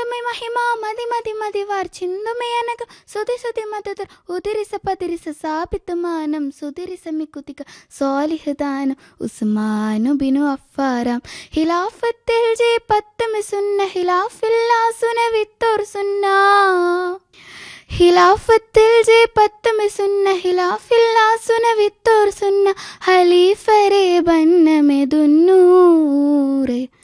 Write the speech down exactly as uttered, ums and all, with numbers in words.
ചിന്തുമി മഹിമ മതി മതി മതിവാർ ചിന്തുമി അനക സുതി സുതി മതതർ ഉദിരിസ പതിരിസ സാബിത്തുമാനം സുദിരിസ മിക്കുതിക സ്വാലിഹദാനം ഉസ്മാനു ബിനു അഫ്ഫാറാം ഖിലാഫത്തിൽ ജെ പത്തുമി സുന്ന ഖിലാഫില്ലാസുന വിത്തോർ സുന്ന ഖിലാഫത്തിൽ ജെ പത്തുമി സുന്ന ഖിലാഫില്ലാസുന വിത്തോർ സുന്ന ഖലീഫരെ ബന്നമെ ദുന്നൂറെ.